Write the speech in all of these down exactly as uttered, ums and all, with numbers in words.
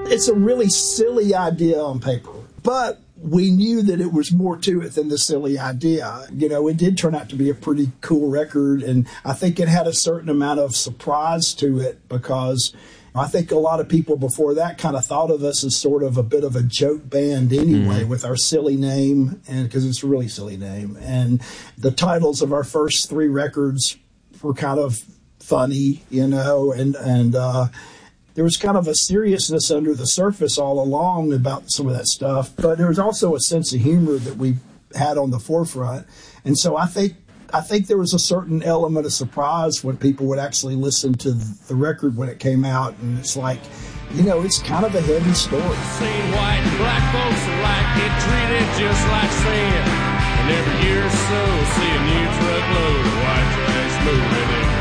It's a really silly idea on paper, but we knew that it was more to it than the silly idea. You know, it did turn out to be a pretty cool record, and I think it had a certain amount of surprise to it because I think a lot of people before that kind of thought of us as sort of a bit of a joke band anyway, mm-hmm. with our silly name, and because it's a really silly name. And the titles of our first three records were kind of funny, you know, and, and, uh, there was kind of a seriousness under the surface all along about some of that stuff, but there was also a sense of humor that we had on the forefront. And so I think I think there was a certain element of surprise when people would actually listen to the record when it came out, and it's like, you know, it's kind of a heavy story. Seen white and black folks alike get treated just like sin, and every year or so see a new truckload of white trash moving in.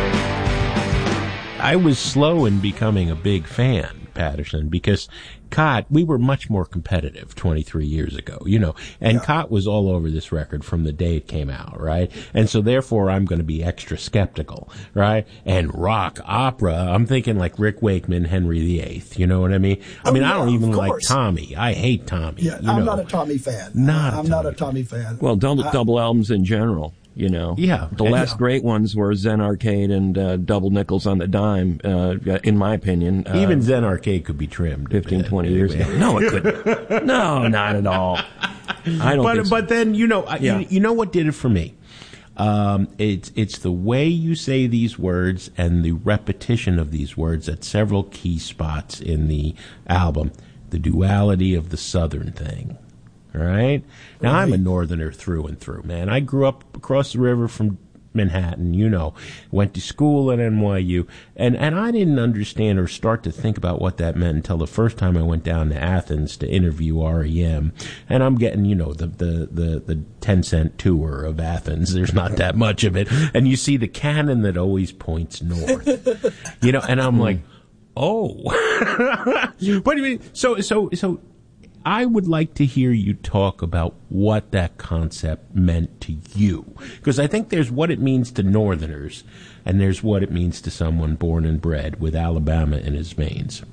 I was slow in becoming a big fan, Patterson, because Cott, we were much more competitive twenty-three years ago, you know, and yeah. Cott was all over this record from the day it came out, right? And so therefore I'm going to be extra skeptical, right? And rock opera, I'm thinking like Rick Wakeman, Henry the Eighth, you know what I mean? I oh, mean, yeah, I don't even like course. Tommy. I hate Tommy. Yeah, you I'm know. not a Tommy fan. Not I'm a not a Tommy fan. Well, double, I, double albums in general. You know, yeah, the last yeah. great ones were Zen Arcade and uh, Double Nickels on the Dime, uh, in my opinion. Uh, Even Zen Arcade could be trimmed. fifteen, twenty years ago. No, it couldn't. No, not at all. I don't but, think so. But then, you know, yeah. you, you know what did it for me? Um, it's, it's the way you say these words and the repetition of these words at several key spots in the album. The duality of the Southern thing. All right? Now, right. I'm a Northerner through and through, man. I grew up across the river from Manhattan, you know, went to school at N Y U, and, and I didn't understand or start to think about what that meant until the first time I went down to Athens to interview R E M. And I'm getting, you know, the, the, the, the ten cent tour of Athens. There's not that much of it. And you see the cannon that always points north. You know, and I'm like, oh. What do you mean? So, so, so, I would like to hear you talk about what that concept meant to you. Because I think there's what it means to Northerners, and there's what it means to someone born and bred with Alabama in his veins.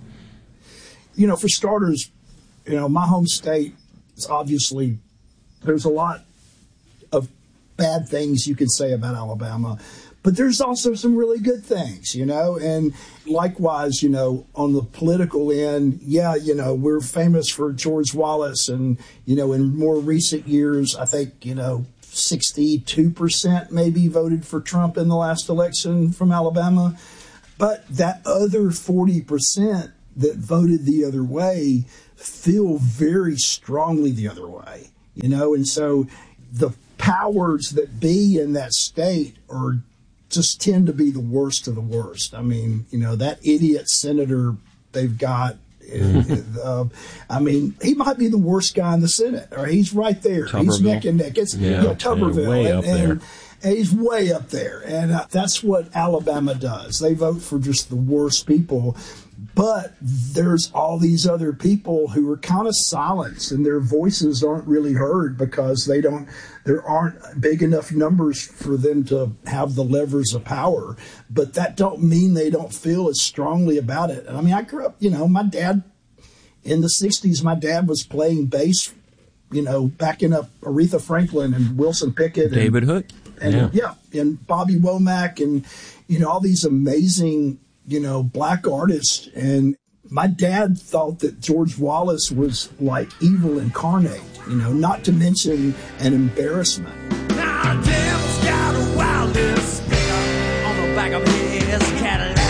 You know, for starters, you know, my home state is obviously, there's a lot of bad things you could say about Alabama. But there's also some really good things, you know, and likewise, you know, on the political end, yeah, you know, we're famous for George Wallace. And, you know, in more recent years, I think, you know, sixty-two percent maybe voted for Trump in the last election from Alabama. But that other forty percent that voted the other way feel very strongly the other way, you know, and so the powers that be in that state are just tend to be the worst of the worst. I mean, you know, that idiot senator they've got, uh, I mean, he might be the worst guy in the Senate, or he's right there. He's neck and neck. It's yeah, you know, Tuberville. Yeah, way and, up there. And, and he's way up there. And uh, that's what Alabama does. They vote for just the worst people. But there's all these other people who are kind of silenced, and their voices aren't really heard because they don't, there aren't big enough numbers for them to have the levers of power. But that don't mean they don't feel as strongly about it. I mean, I grew up, you know, my dad in the sixties, my dad was playing bass, you know, backing up Aretha Franklin and Wilson Pickett. David and, Hook. And, yeah. yeah, and Bobby Womack and, you know, all these amazing, you know, black artists. And my dad thought that George Wallace was like evil incarnate, you know, not to mention an embarrassment. Now, Devil's got a wildest on the back of his Cadillac.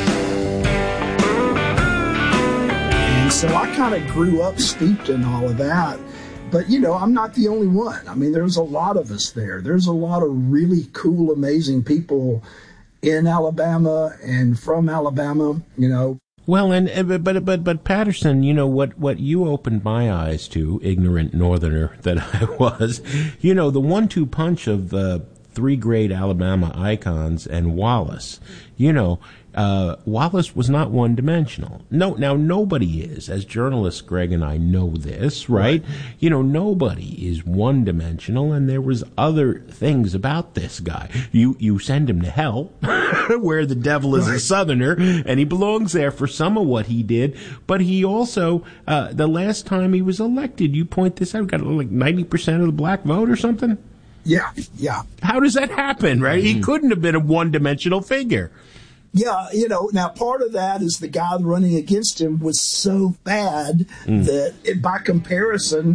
And so I kind of grew up steeped in all of that. But, you know, I'm not the only one. I mean, there's a lot of us there. There's a lot of really cool, amazing people in Alabama and from Alabama, you know. Well, and but but but Patterson, you know what what you opened my eyes to, ignorant Northerner that I was, you know, the one-two punch of uh, three great Alabama icons and Wallace. You know, uh, Wallace was not one-dimensional. No, now nobody is. As journalists, Greg and I know this, right? right. You know, nobody is one-dimensional, and there was other things about this guy. You you send him to hell, where the devil is right. a Southerner, and he belongs there for some of what he did. But he also, uh, the last time he was elected, you point this out, got like ninety percent of the black vote or something. Yeah, yeah. How does that happen, right? Mm. He couldn't have been a one-dimensional figure. Yeah, you know, now part of that is the guy running against him was so bad mm. that it, by comparison...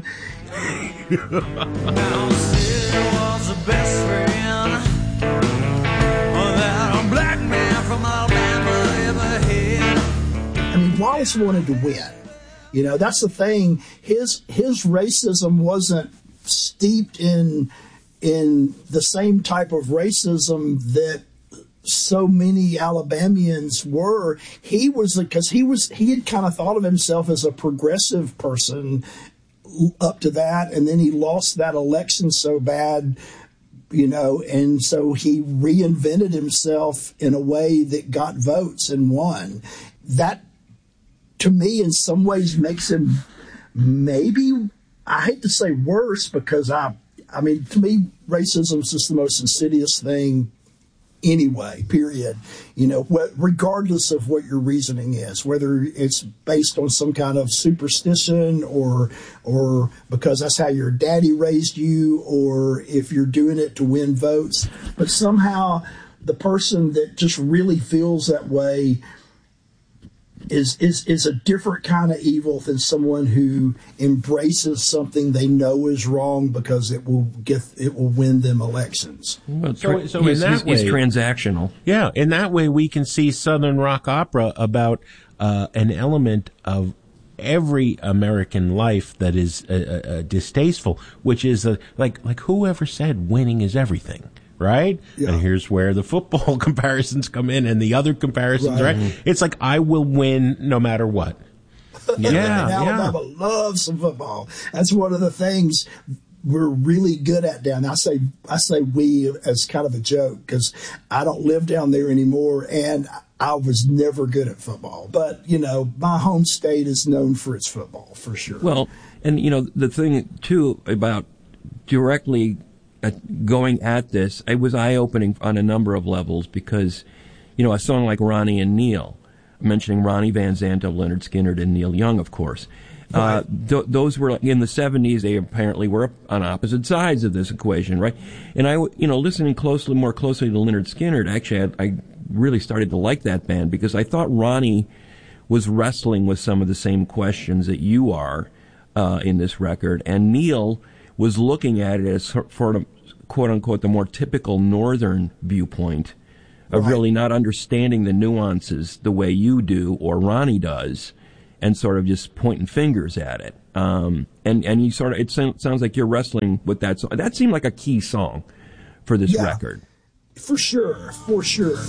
now, Sid was the best friend that a black man from Alabama ever had. I mean, Wallace wanted to win. You know, that's the thing. His his racism wasn't steeped in in the same type of racism that so many Alabamians were. He was, because he was, he had kind of thought of himself as a progressive person up to that, and then he lost that election so bad, you know, and so he reinvented himself in a way that got votes and won. That, to me, in some ways makes him maybe, I hate to say worse, because I, I mean, to me, racism is just the most insidious thing anyway, period. You know, what, regardless of what your reasoning is, whether it's based on some kind of superstition or or because that's how your daddy raised you, or if you're doing it to win votes. But somehow the person that just really feels that way is is is a different kind of evil than someone who embraces something they know is wrong because it will get it will win them elections. Well, so, so in that way, it's transactional. Yeah, in that way, we can see Southern rock opera about uh, an element of every American life that is uh, uh, distasteful, which is uh, like like whoever said winning is everything. Right? Yeah. And here's where the football comparisons come in and the other comparisons, right? right? It's like, I will win no matter what. Yeah, yeah. Alabama yeah. loves some football. That's one of the things we're really good at down there. I say, I say we as kind of a joke because I don't live down there anymore, and I was never good at football. But, you know, my home state is known for its football, for sure. Well, and, you know, the thing, too, about directly going at this, it was eye-opening on a number of levels because, you know, a song like Ronnie and Neil, mentioning Ronnie Van Zant of Lynyrd Skynyrd and Neil Young, of course. Right. Uh, th- those were, in the seventies, they apparently were on opposite sides of this equation, right? And I, you know, listening closely, more closely to Lynyrd Skynyrd, actually, I, I really started to like that band because I thought Ronnie was wrestling with some of the same questions that you are uh, in this record, and Neil was looking at it as sort of, quote-unquote, the more typical northern viewpoint of right. really not understanding the nuances the way you do or Ronnie does and sort of just pointing fingers at it. Um, and, and you sort of, it sounds like you're wrestling with that song. That seemed like a key song for this yeah, record. For sure, for sure.